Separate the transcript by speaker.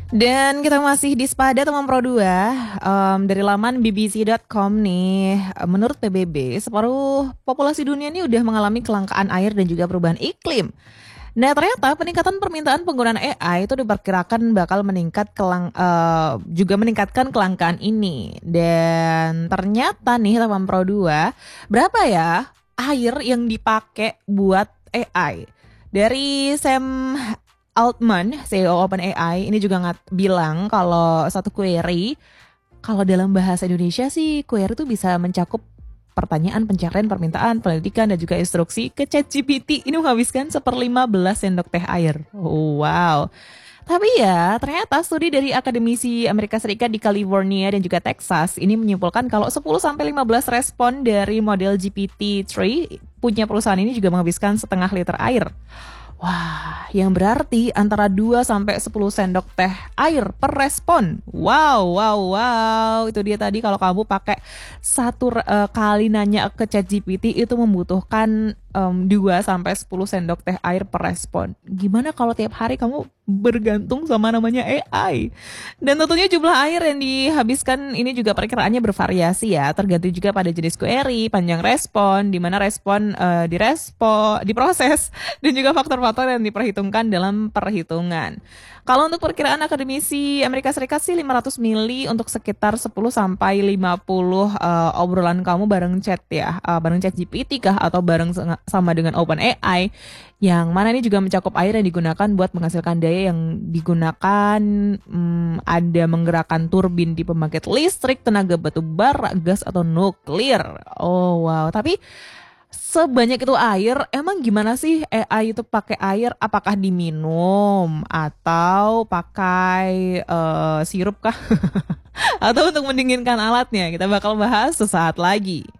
Speaker 1: Dan kita masih di Sepada teman Pro 2 dari laman bbc.com nih. Menurut PBB, separuh populasi dunia ini udah mengalami kelangkaan air dan juga perubahan iklim. Nah, ternyata peningkatan permintaan penggunaan AI itu diperkirakan bakal juga meningkatkan kelangkaan ini. Dan ternyata nih teman Pro 2, berapa ya air yang dipakai buat AI? Dari Sam Altman, CEO OpenAI, ini juga bilang kalau satu query, kalau dalam bahasa Indonesia sih, query itu bisa mencakup pertanyaan, pencarian, permintaan, penelitikan, dan juga instruksi ke ChatGPT. Ini menghabiskan 1/15 sendok teh air. Oh, wow. Tapi ya, ternyata studi dari akademisi Amerika Serikat di California dan juga Texas ini menyimpulkan kalau 10-15 respon dari model GPT-3 punya perusahaan ini juga menghabiskan setengah liter air. Wah, yang berarti antara 2 sampai 10 sendok teh air per respon. Wow, wow, wow. Itu dia tadi kalau kamu pakai satu kali nanya ke ChatGPT itu membutuhkan 2 sampai 10 sendok teh air per respon. Gimana kalau tiap hari kamu bergantung sama namanya AI? Dan tentunya jumlah air yang dihabiskan ini juga perkiraannya bervariasi ya, tergantung juga pada jenis query, panjang respon, di mana respon diproses dan juga faktor-faktor yang diperhitungkan dalam perhitungan. Kalau untuk perkiraan akademisi Amerika Serikat sih 500 mili untuk sekitar 10 sampai 50 obrolan kamu bareng chat ya, bareng chat GPT kah atau bareng sama dengan OpenAI, yang mana ini juga mencakup air yang digunakan buat menghasilkan daya yang digunakan, ada menggerakkan turbin di pembangkit listrik, tenaga batu bara, gas atau nuklir. Oh wow, tapi sebanyak itu air, emang gimana sih AI itu pakai air? Apakah diminum atau pakai sirup kah? Atau untuk mendinginkan alatnya? Kita bakal bahas sesaat lagi.